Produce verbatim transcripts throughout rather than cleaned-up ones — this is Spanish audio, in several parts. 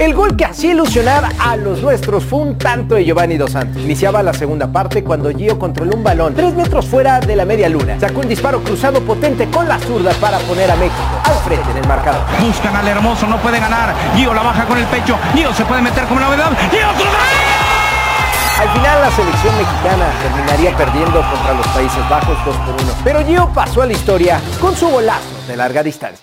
El gol que hacía ilusionar a los nuestros fue un tanto de Giovanni Dos Santos. Iniciaba la segunda parte cuando Gio controló un balón tres metros fuera de la media luna. Sacó un disparo cruzado potente con la zurda para poner a México al frente en el marcador. Buscan al hermoso, no puede ganar. Gio la baja con el pecho. Gio se puede meter como novedad. Gio Al final la selección mexicana terminaría perdiendo contra los Países Bajos dos por uno. Pero Gio pasó a la historia con su golazo de larga distancia.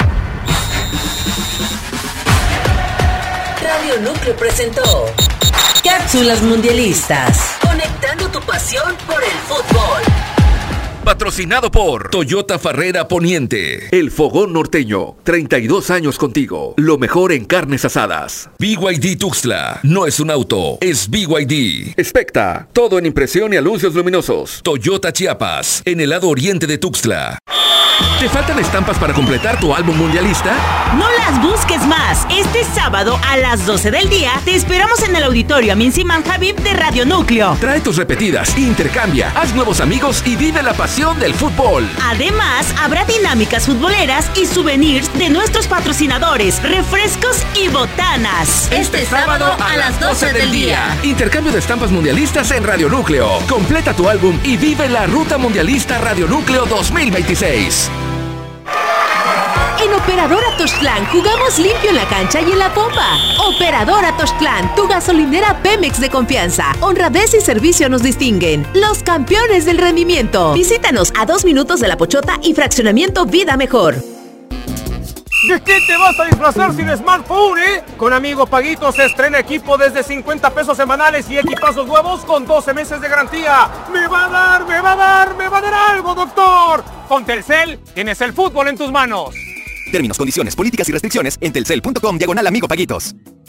Radio Núcleo presentó Cápsulas Mundialistas, conectando tu pasión por el fútbol. Patrocinado por Toyota Farrera Poniente, El Fogón Norteño, treinta y dos años contigo, lo mejor en carnes asadas. B Y D Tuxtla, no es un auto, es B Y D. Specta, todo en impresión y anuncios luminosos. Toyota Chiapas, en el lado oriente de Tuxtla. ¿Te faltan estampas para completar tu álbum mundialista? No las busques más. Este sábado a las doce del día te esperamos en el auditorio Amin Siman Habib de Radio Núcleo. Trae tus repetidas, intercambia, haz nuevos amigos y vive la pasión del fútbol. Además, habrá dinámicas futboleras y souvenirs de nuestros patrocinadores, refrescos y botanas. Este, este sábado a las doce del día. Intercambio de estampas mundialistas en Radio Núcleo. Completa tu álbum y vive la ruta mundialista Radio Núcleo dos mil veintiséis. En Operadora Toztlán jugamos limpio en la cancha y en la pompa. Operadora Toztlán, tu gasolinera Pemex de confianza. Honradez y servicio nos distinguen. Los campeones del rendimiento. Visítanos a dos minutos de La Pochota y Fraccionamiento Vida Mejor. ¿De qué te vas a disfrazar sin smartphone, eh? Con Amigo Paguito se estrena equipo desde cincuenta pesos semanales y equipazos nuevos con doce meses de garantía. ¡Me va a dar, me va a dar, me va a dar algo, doctor! Con Telcel tienes el fútbol en tus manos. Términos, condiciones, políticas y restricciones en telcel punto com diagonal Amigo Paguitos.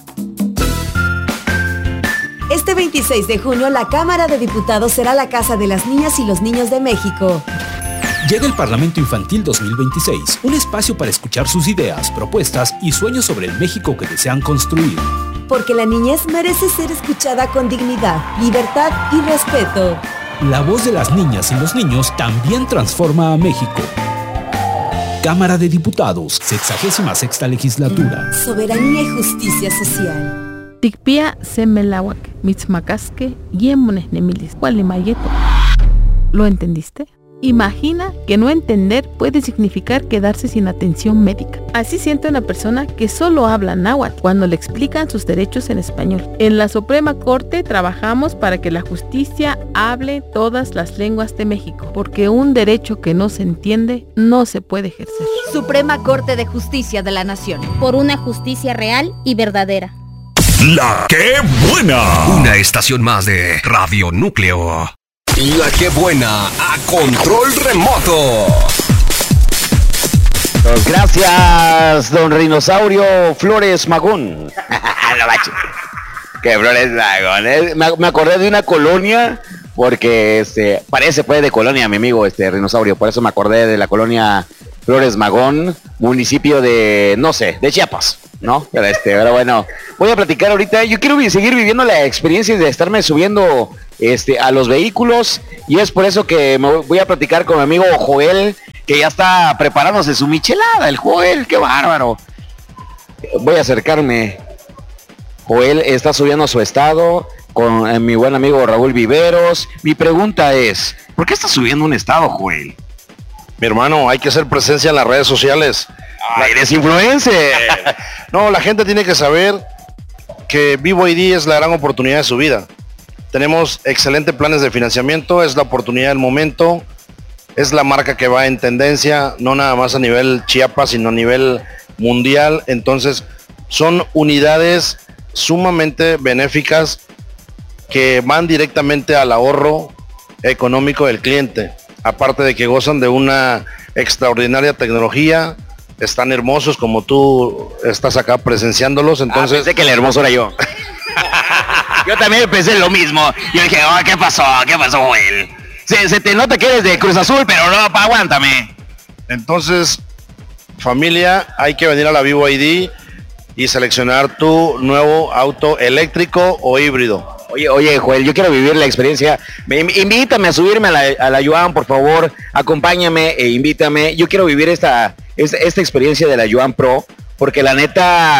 Este veintiséis de junio la Cámara de Diputados será la casa de las niñas y los niños de México. Llega el Parlamento Infantil dos mil veintiséis, un espacio para escuchar sus ideas, propuestas y sueños sobre el México que desean construir. Porque la niñez merece ser escuchada con dignidad, libertad y respeto. La voz de las niñas y los niños también transforma a México. Cámara de Diputados, sexagésima sexta legislatura. Soberanía y justicia social. Tikpia semelawak, mitzmacasque, yemones nemilis, gualimayeto. ¿Lo entendiste? Imagina que no entender puede significar quedarse sin atención médica. Así siente una persona que solo habla náhuatl cuando le explican sus derechos en español. En la Suprema Corte trabajamos para que la justicia hable todas las lenguas de México, porque un derecho que no se entiende no se puede ejercer. Suprema Corte de Justicia de la Nación. Por una justicia real y verdadera. La Qué Buena. Una estación más de Radio Núcleo. La Qué Buena a control remoto. Gracias, don Rinosaurio Flores Magón. Que Flores Magón. ¿eh? Me, me acordé de una colonia, porque este, parece pues de colonia, mi amigo este Rinosaurio. Por eso me acordé de la colonia Flores Magón, municipio de, no sé, de Chiapas, ¿no? Pero, este, pero bueno, voy a platicar ahorita. Yo quiero seguir viviendo la experiencia de estarme subiendo este, a los vehículos, y es por eso que me voy a platicar con mi amigo Joel, que ya está preparándose su michelada. El Joel, qué bárbaro. Voy a acercarme. Joel está subiendo a su estado con eh, mi buen amigo Raúl Viveros. Mi pregunta es, ¿por qué estás subiendo un estado, Joel? Mi hermano, hay que hacer presencia en las redes sociales. ¡Ay, eres influencer! No, la gente tiene que saber que B Y D es la gran oportunidad de su vida. Tenemos excelentes planes de financiamiento, es la oportunidad del momento, es la marca que va en tendencia, no nada más a nivel Chiapas, sino a nivel mundial. Entonces, son unidades sumamente benéficas que van directamente al ahorro económico del cliente. Aparte de que gozan de una extraordinaria tecnología, están hermosos como tú estás acá presenciándolos, entonces... Ah, pensé que el hermoso era yo. Yo también pensé lo mismo. Yo dije, oh, ¿qué pasó? ¿Qué pasó, Joel? Se, se te nota que eres de Cruz Azul, pero no, pa, aguántame. Entonces, familia, hay que venir a la B Y D y seleccionar tu nuevo auto eléctrico o híbrido. Oye, oye, Joel, yo quiero vivir la experiencia. Me, invítame a subirme a la, a la Yuan, por favor. Acompáñame e invítame. Yo quiero vivir esta, esta, esta experiencia de la Yuan Pro, porque la neta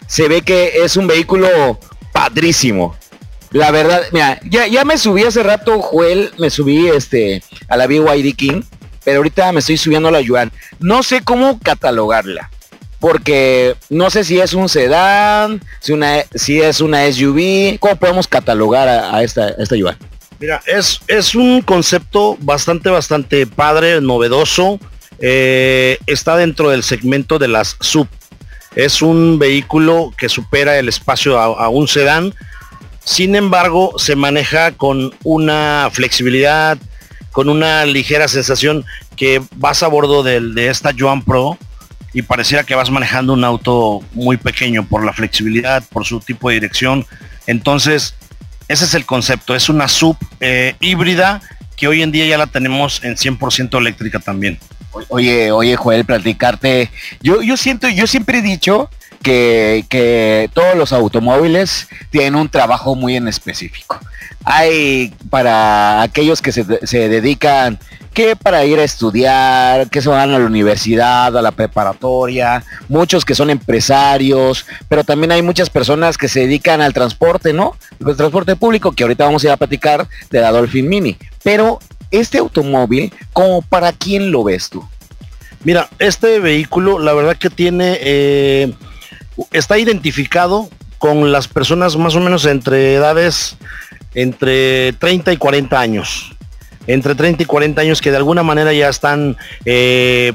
se ve que es un vehículo padrísimo. La verdad, mira, ya, ya me subí hace rato, Joel, me subí este a la B Y D King, pero ahorita me estoy subiendo a la Yuan. No sé cómo catalogarla, porque no sé si es un sedán, si, una, si es una S U V, ¿cómo podemos catalogar a, a esta, a esta Yuan? Mira, es, es un concepto bastante, bastante padre, novedoso, eh, está dentro del segmento de las S U V. Es un vehículo que supera el espacio a, a un sedán. Sin embargo, se maneja con una flexibilidad, con una ligera sensación que vas a bordo del, de esta Yuan Pro y pareciera que vas manejando un auto muy pequeño por la flexibilidad, por su tipo de dirección. Entonces, ese es el concepto. Es una S U V eh, híbrida que hoy en día ya la tenemos en cien por ciento eléctrica también. Oye, oye, Joel, platicarte. Yo, yo siento, yo siempre he dicho que, que todos los automóviles tienen un trabajo muy en específico. Hay para aquellos que se, se dedican, que para ir a estudiar, que se van a la universidad, a la preparatoria, muchos que son empresarios, pero también hay muchas personas que se dedican al transporte, ¿no? El transporte público, que ahorita vamos a ir a platicar de la Dolphin Mini. Pero este automóvil, ¿cómo para quién lo ves tú? Mira, este vehículo, la verdad que tiene, eh, está identificado con las personas más o menos entre edades, entre treinta y cuarenta años. Entre treinta y cuarenta años que de alguna manera ya están eh,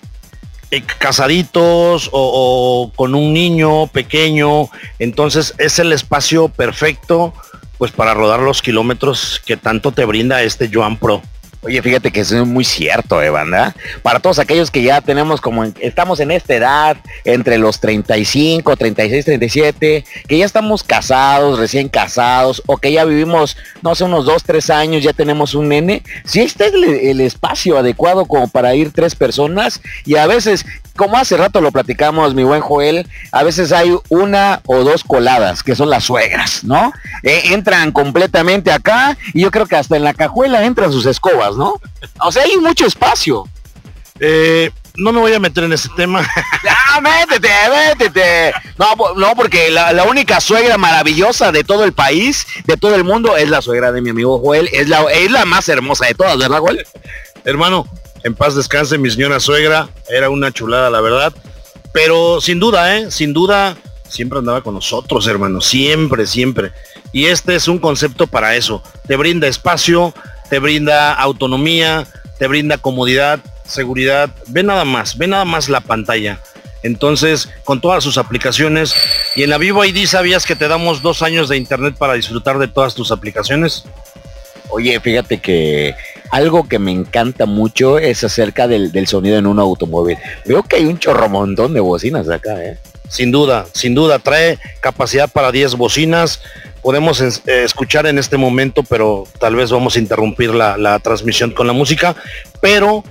eh, casaditos o, o con un niño pequeño. Entonces es el espacio perfecto pues para rodar los kilómetros que tanto te brinda este Yuan Pro. Oye, fíjate que eso es muy cierto, eh, banda. Para todos aquellos que ya tenemos como, en, estamos en esta edad, entre los treinta y cinco, treinta y seis, treinta y siete, que ya estamos casados, recién casados, o que ya vivimos, no sé, unos dos, tres años, ya tenemos un nene, si este es el, el espacio adecuado como para ir tres personas, y a veces, como hace rato lo platicamos, mi buen Joel, a veces hay una o dos coladas, que son las suegras, ¿no? Eh, entran completamente acá, y yo creo que hasta en la cajuela entran sus escobas, ¿no? O sea, hay mucho espacio. Eh, no me voy a meter en ese tema. ¡Ah, métete, métete! No, no, porque la, la única suegra maravillosa de todo el país, de todo el mundo, es la suegra de mi amigo Joel. Es la, es la más hermosa de todas, ¿verdad, Joel? Hermano, en paz descanse mi señora suegra. Era una chulada, la verdad. Pero sin duda, ¿eh? Sin duda, siempre andaba con nosotros, hermano. Siempre, siempre. Y este es un concepto para eso. Te brinda espacio, te brinda autonomía, te brinda comodidad, seguridad. Ve nada más, ve nada más la pantalla. Entonces, con todas sus aplicaciones. Y en la Vivo I D, ¿sabías que te damos dos años de internet para disfrutar de todas tus aplicaciones? Oye, fíjate que algo que me encanta mucho es acerca del, del sonido en un automóvil. Veo que hay un chorromontón de bocinas acá, ¿eh? Sin duda, sin duda. Trae capacidad para diez bocinas. Podemos es, eh, escuchar en este momento, pero tal vez vamos a interrumpir la, la transmisión con la música. Pero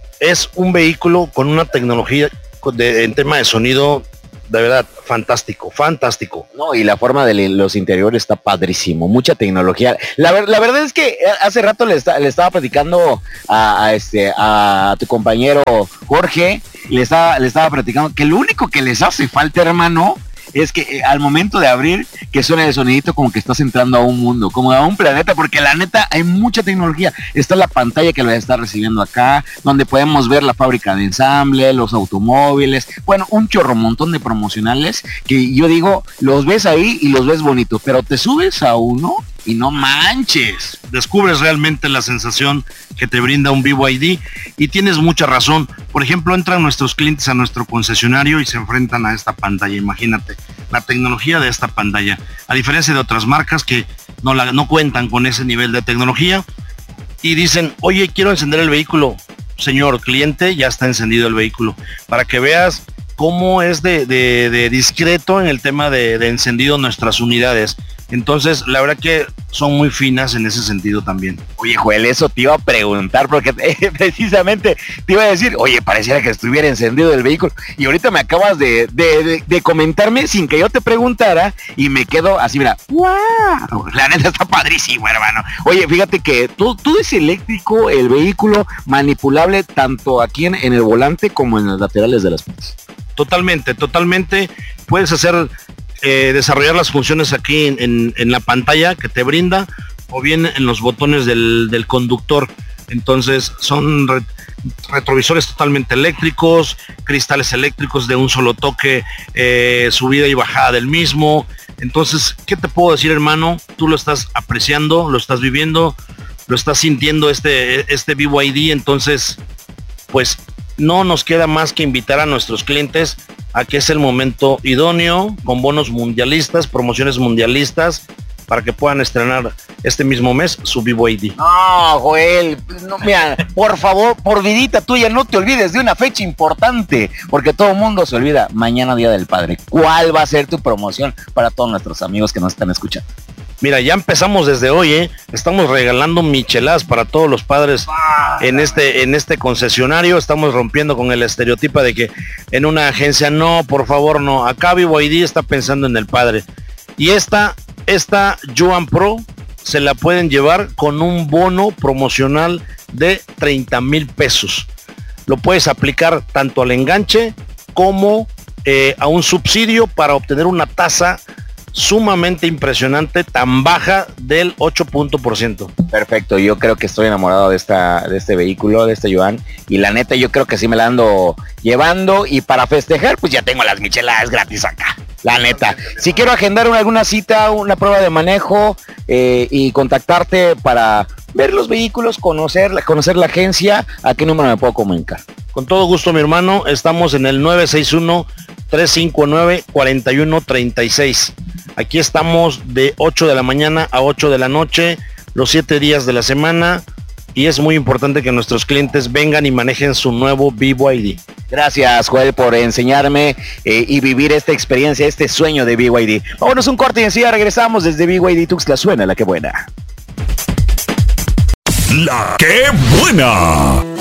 es un vehículo con una tecnología de, en tema de sonido, de verdad, fantástico, fantástico. No, y la forma de los interiores está padrísimo, mucha tecnología. La, ver, la verdad es que hace rato le, está, le estaba platicando a, a, este, a tu compañero Jorge, le estaba, le estaba platicando que lo único que les hace falta, hermano, es que eh, al momento de abrir, que suene el sonidito como que estás entrando a un mundo, como a un planeta, porque la neta hay mucha tecnología. Está la pantalla que lo está recibiendo acá, donde podemos ver la fábrica de ensamble, los automóviles, bueno, un chorro montón de promocionales que yo digo, los ves ahí y los ves bonitos, pero te subes a uno y no manches. Descubres realmente la sensación que te brinda un Vivo I D y tienes mucha razón. Por ejemplo, entran nuestros clientes a nuestro concesionario y se enfrentan a esta pantalla. Imagínate la tecnología de esta pantalla, a diferencia de otras marcas que no, la, no cuentan con ese nivel de tecnología y dicen, oye, quiero encender el vehículo. Señor cliente, ya está encendido el vehículo, para que veas cómo es de, de, de discreto en el tema de, de encendido nuestras unidades. Entonces, la verdad que son muy finas en ese sentido también. Oye, Joel, eso te iba a preguntar, porque eh, precisamente te iba a decir, oye, pareciera que estuviera encendido el vehículo. Y ahorita me acabas de, de, de, de comentarme sin que yo te preguntara y me quedo así, mira, ¡wow! La neta está padrísimo, hermano. Oye, fíjate que todo, todo es eléctrico, el vehículo manipulable tanto aquí en, en el volante como en los laterales de las puertas. totalmente, totalmente. Puedes hacer, eh, desarrollar las funciones aquí en, en, en la pantalla que te brinda, o bien en los botones del, del conductor. Entonces son re, retrovisores totalmente eléctricos, cristales eléctricos de un solo toque, eh, subida y bajada del mismo. Entonces, ¿qué te puedo decir, hermano? Tú lo estás apreciando, lo estás viviendo, lo estás sintiendo este, este B Y D. Entonces, pues no nos queda más que invitar a nuestros clientes a que es el momento idóneo, con bonos mundialistas, promociones mundialistas, para que puedan estrenar este mismo mes su B Y D. No, Joel, no, mira, por favor, por vidita tuya, no te olvides de una fecha importante, porque todo el mundo se olvida. Mañana, Día del Padre. ¿Cuál va a ser tu promoción para todos nuestros amigos que nos están escuchando? Mira, ya empezamos desde hoy, ¿eh? Estamos regalando micheladas para todos los padres en este, en este concesionario. Estamos rompiendo con el estereotipo de que en una agencia, no, por favor, no. Acá B Y D está pensando en el padre. Y esta, esta Yuan Pro se la pueden llevar con un bono promocional de treinta mil pesos. Lo puedes aplicar tanto al enganche como eh, a un subsidio para obtener una tasa sumamente impresionante, tan baja del ocho punto por ciento. Perfecto, yo creo que estoy enamorado de esta de este vehículo, de este Yuan, y la neta yo creo que sí me la ando llevando, y para festejar pues ya tengo las micheladas gratis acá, la neta. Si quiero agendar una, alguna cita, una prueba de manejo eh, y contactarte para ver los vehículos, conocer, conocer la agencia, ¿a qué número me puedo comunicar? Con todo gusto, mi hermano, estamos en el nueve seis uno, tres cinco nueve, cuatro uno tres seis. Aquí estamos de ocho de la mañana a ocho de la noche, los siete días de la semana, y es muy importante que nuestros clientes vengan y manejen su nuevo B Y D. Gracias, Joel, por enseñarme eh, y vivir esta experiencia, este sueño de B Y D. Vámonos un corte y enseguida regresamos desde B Y D Tuxtla. Suena la que buena. La que buena.